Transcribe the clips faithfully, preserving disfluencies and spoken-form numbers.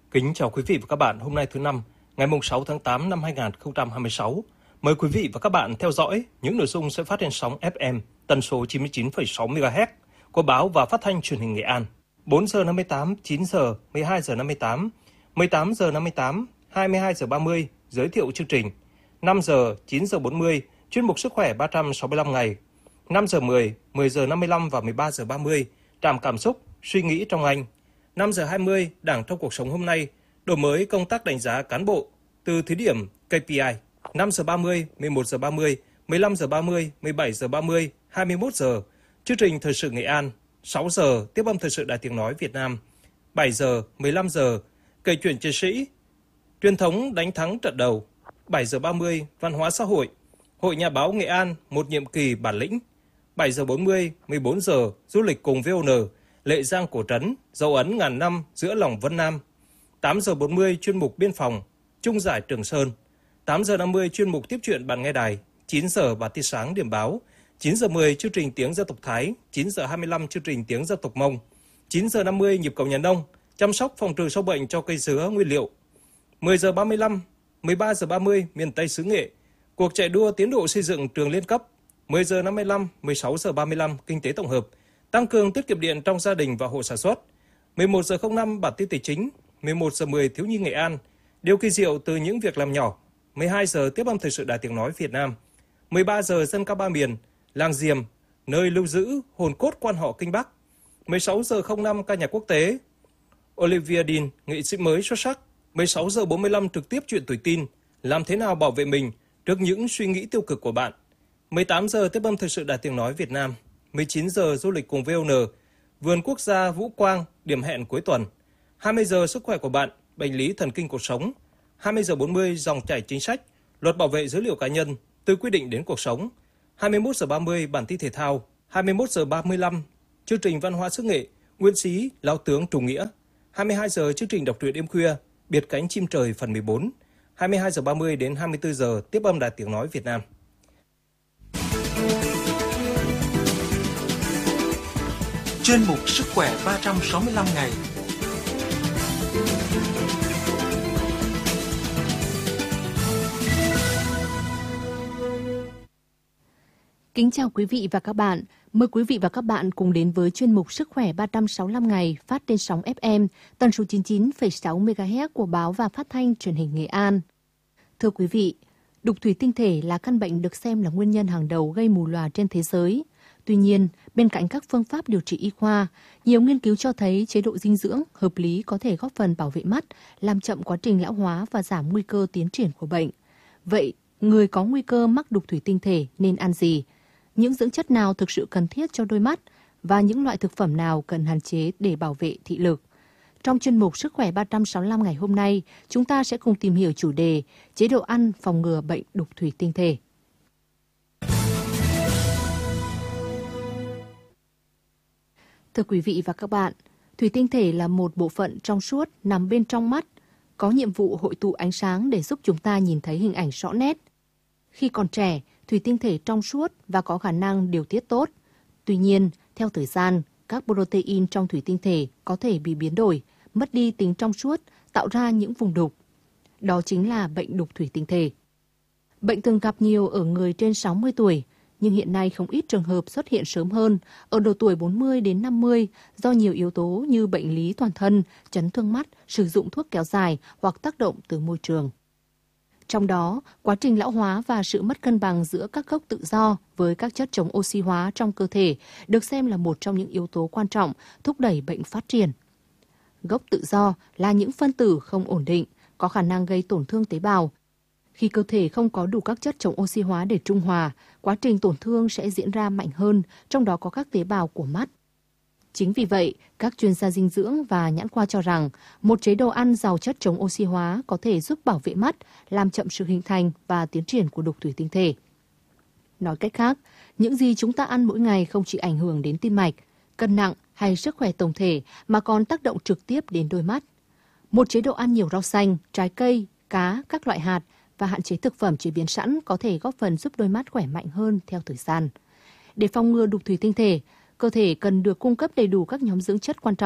Kính chào quý vị và các bạn. Hôm nay thứ năm, ngày sáu tháng tám năm hai nghìn không trăm hai mươi sáu. Mời quý vị và các bạn theo dõi những nội dung sẽ phát trên sóng ép em tần số chín mươi chín phẩy sáu mê ga héc của báo và phát thanh truyền hình Nghệ An. bốn giờ năm mươi tám, chín giờ, mười hai giờ năm mươi tám, mười tám giờ năm mươi tám, hai mươi hai giờ ba mươi giới thiệu chương trình. năm giờ, chín giờ bốn mươi chuyên mục sức khỏe ba trăm sáu mươi lăm ngày. năm giờ mười, mười giờ năm mươi lăm và mười ba giờ ba mươi trạm cảm xúc, suy nghĩ trong Anh. năm giờ hai mươi Đảng trong cuộc sống hôm nay, đổi mới công tác đánh giá cán bộ từ thí điểm ca pê i. năm giờ ba mươi, mười một giờ ba mươi, mười lăm giờ ba mươi, mười bảy giờ ba mươi, hai mươi mốt giờ chương trình thời sự Nghệ An. sáu giờ tiếp âm thời sự Đài Tiếng nói Việt Nam. bảy giờ, mười lăm giờ kể chuyện chiến sĩ, truyền thống đánh thắng trận đầu. bảy giờ ba mươi văn hóa xã hội, Hội Nhà báo Nghệ An một nhiệm kỳ bản lĩnh. bảy giờ bốn mươi, mười bốn giờ du lịch cùng vê o en, Lệ Giang cổ trấn, dấu ấn ngàn năm giữa lòng Vân Nam. tám giờ bốn mươi chuyên mục biên phòng, Trung giải Trường Sơn. tám giờ năm mươi chuyên mục tiếp chuyện bạn nghe đài. chín giờ bản tin sáng điểm báo. chín giờ mười chương trình tiếng dân tộc Thái. chín giờ hai mươi lăm chương trình tiếng dân tộc Mông. chín giờ năm mươi nhịp cầu nhà nông, chăm sóc phòng trừ sâu bệnh cho cây dứa nguyên liệu. mười giờ ba mươi lăm, mười ba giờ ba mươi miền Tây xứ Nghệ, cuộc chạy đua tiến độ xây dựng trường liên cấp. mười giờ năm mươi lăm, mười sáu giờ ba mươi lăm kinh tế tổng hợp, tăng cường tiết kiệm điện trong gia đình và hộ sản xuất. mười một giờ không năm bản tin tài chính. mười một giờ mười thiếu nhi Nghệ An, điều kỳ diệu từ những việc làm nhỏ. mười hai giờ tiếp âm thời sự Đài Tiếng nói Việt Nam. mười ba giờ dân ca ba miền, làng Diềm, nơi lưu giữ hồn cốt quan họ Kinh Bắc. mười sáu giờ không năm ca nhạc quốc tế, Olivia Dean, nghệ sĩ mới xuất sắc. mười sáu giờ bốn mươi lăm trực tiếp chuyện tuổi tin, làm thế nào bảo vệ mình trước những suy nghĩ tiêu cực của bạn. mười tám giờ tiếp âm thời sự Đài Tiếng nói Việt Nam. mười chín giờ du lịch cùng vê o en, vườn quốc gia Vũ Quang, điểm hẹn cuối tuần. hai mươi giờ sức khỏe của bạn, bệnh lý thần kinh cột sống. hai mươi giờ bốn mươi dòng chảy chính sách, luật bảo vệ dữ liệu cá nhân, từ quy định đến cuộc sống. hai mươi mốt giờ ba mươi bản tin thể thao. hai mươi mốt giờ ba mươi lăm chương trình văn hóa xứ Nghệ, Nguyên Xí, Lão tướng Trùng Nghĩa. hai mươi hai giờ chương trình đọc truyện đêm khuya, Biệt cánh chim trời phần mười bốn. hai mươi hai giờ ba mươi đến hai mươi tư giờ tiếp âm Đài Tiếng nói Việt Nam. Chuyên mục sức khỏe ba trăm sáu mươi lăm ngày. Kính chào quý vị và các bạn. Mời quý vị và các bạn cùng đến với chuyên mục Sức khỏe ba trăm sáu mươi lăm ngày phát trên sóng ép em tần số chín mươi chín phẩy sáu mê ga héc của báo và phát thanh truyền hình Nghệ An. Thưa quý vị, đục thủy tinh thể là căn bệnh được xem là nguyên nhân hàng đầu gây mù lòa trên thế giới. Tuy nhiên, bên cạnh các phương pháp điều trị y khoa, nhiều nghiên cứu cho thấy chế độ dinh dưỡng hợp lý có thể góp phần bảo vệ mắt, làm chậm quá trình lão hóa và giảm nguy cơ tiến triển của bệnh. Vậy, người có nguy cơ mắc đục thủy tinh thể nên ăn gì? Những dưỡng chất nào thực sự cần thiết cho đôi mắt? Và những loại thực phẩm nào cần hạn chế để bảo vệ thị lực? Trong chuyên mục Sức khỏe ba trăm sáu mươi lăm ngày hôm nay, chúng ta sẽ cùng tìm hiểu chủ đề chế độ ăn phòng ngừa bệnh đục thủy tinh thể. Thưa quý vị và các bạn, thủy tinh thể là một bộ phận trong suốt nằm bên trong mắt, có nhiệm vụ hội tụ ánh sáng để giúp chúng ta nhìn thấy hình ảnh rõ nét. Khi còn trẻ, thủy tinh thể trong suốt và có khả năng điều tiết tốt. Tuy nhiên, theo thời gian, các protein trong thủy tinh thể có thể bị biến đổi, mất đi tính trong suốt, tạo ra những vùng đục. Đó chính là bệnh đục thủy tinh thể. Bệnh thường gặp nhiều ở người trên sáu mươi tuổi, nhưng hiện nay không ít trường hợp xuất hiện sớm hơn, ở độ tuổi bốn mươi đến năm mươi, do nhiều yếu tố như bệnh lý toàn thân, chấn thương mắt, sử dụng thuốc kéo dài hoặc tác động từ môi trường. Trong đó, quá trình lão hóa và sự mất cân bằng giữa các gốc tự do với các chất chống oxy hóa trong cơ thể được xem là một trong những yếu tố quan trọng thúc đẩy bệnh phát triển. Gốc tự do là những phân tử không ổn định, có khả năng gây tổn thương tế bào. Khi cơ thể không có đủ các chất chống oxy hóa để trung hòa, quá trình tổn thương sẽ diễn ra mạnh hơn, trong đó có các tế bào của mắt. Chính vì vậy, các chuyên gia dinh dưỡng và nhãn khoa cho rằng một chế độ ăn giàu chất chống oxy hóa có thể giúp bảo vệ mắt, làm chậm sự hình thành và tiến triển của đục thủy tinh thể. Nói cách khác, những gì chúng ta ăn mỗi ngày không chỉ ảnh hưởng đến tim mạch, cân nặng hay sức khỏe tổng thể mà còn tác động trực tiếp đến đôi mắt. Một chế độ ăn nhiều rau xanh, trái cây, cá, các loại hạt và hạn chế thực phẩm chế biến sẵn có thể góp phần giúp đôi mắt khỏe mạnh hơn theo thời gian. Để phòng ngừa đục thủy tinh thể, cơ thể cần được cung cấp đầy đủ các nhóm dưỡng chất quan trọng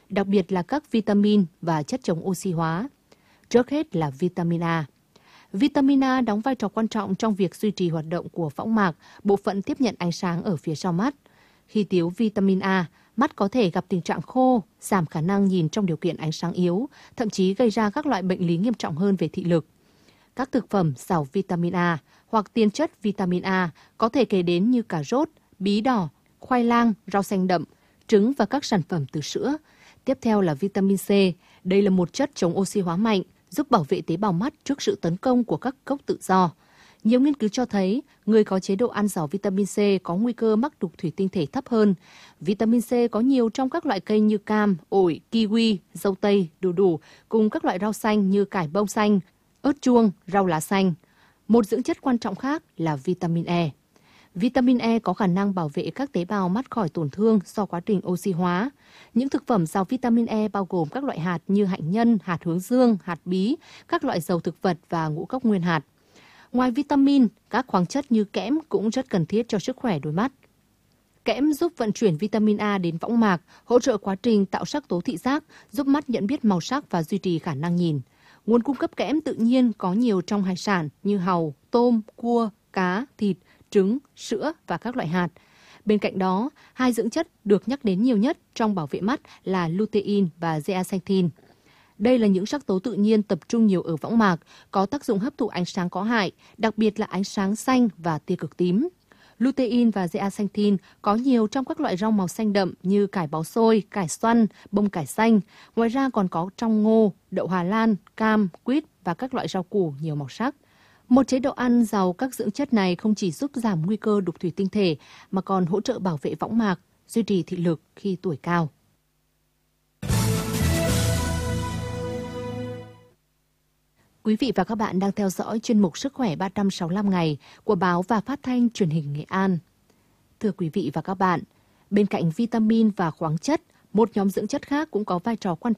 đặc biệt là các vitamin và chất chống oxy hóa. Trước hết là vitamin A. Vitamin A đóng vai trò quan trọng trong việc duy trì hoạt động của võng mạc, bộ phận tiếp nhận ánh sáng ở phía sau mắt. Khi thiếu vitamin A, mắt có thể gặp tình trạng khô, giảm khả năng nhìn trong điều kiện ánh sáng yếu, thậm chí gây ra các loại bệnh lý nghiêm trọng hơn về thị lực. Các thực phẩm giàu vitamin A hoặc tiền chất vitamin A có thể kể đến như cà rốt, bí đỏ, khoai lang, rau xanh đậm, trứng và các sản phẩm từ sữa. Tiếp theo là vitamin C. Đây là một chất chống oxy hóa mạnh, giúp bảo vệ tế bào mắt trước sự tấn công của các gốc tự do. Nhiều nghiên cứu cho thấy, người có chế độ ăn giàu vitamin C có nguy cơ mắc đục thủy tinh thể thấp hơn. Vitamin C có nhiều trong các loại cây như cam, ổi, kiwi, dâu tây, đu đủ, cùng các loại rau xanh như cải bông xanh, ớt chuông, rau lá xanh. Một dưỡng chất quan trọng khác là vitamin E. Vitamin E có khả năng bảo vệ các tế bào mắt khỏi tổn thương do quá trình oxy hóa. Những thực phẩm giàu vitamin E bao gồm các loại hạt như hạnh nhân, hạt hướng dương, hạt bí, các loại dầu thực vật và ngũ cốc nguyên hạt. Ngoài vitamin, các khoáng chất như kẽm cũng rất cần thiết cho sức khỏe đôi mắt. Kẽm giúp vận chuyển vitamin A đến võng mạc, hỗ trợ quá trình tạo sắc tố thị giác, giúp mắt nhận biết màu sắc và duy trì khả năng nhìn. Nguồn cung cấp kẽm tự nhiên có nhiều trong hải sản như hàu, tôm, cua, cá, thịt, trứng, sữa và các loại hạt. Bên cạnh đó, hai dưỡng chất được nhắc đến nhiều nhất trong bảo vệ mắt là lutein và zeaxanthin. Đây là những sắc tố tự nhiên tập trung nhiều ở võng mạc, có tác dụng hấp thụ ánh sáng có hại, đặc biệt là ánh sáng xanh và tia cực tím. Lutein và zeaxanthin có nhiều trong các loại rau màu xanh đậm như cải bó xôi, cải xoăn, bông cải xanh. Ngoài ra còn có trong ngô, đậu Hà Lan, cam, quýt và các loại rau củ nhiều màu sắc. Một chế độ ăn giàu các dưỡng chất này không chỉ giúp giảm nguy cơ đục thủy tinh thể mà còn hỗ trợ bảo vệ võng mạc, duy trì thị lực khi tuổi cao. Quý vị và các bạn đang theo dõi chuyên mục Sức khỏe ba trăm sáu mươi lăm ngày của báo và phát thanh truyền hình Nghệ An. Thưa quý vị và các bạn, bên cạnh vitamin và khoáng chất, một nhóm dưỡng chất khác cũng có vai trò quan trọng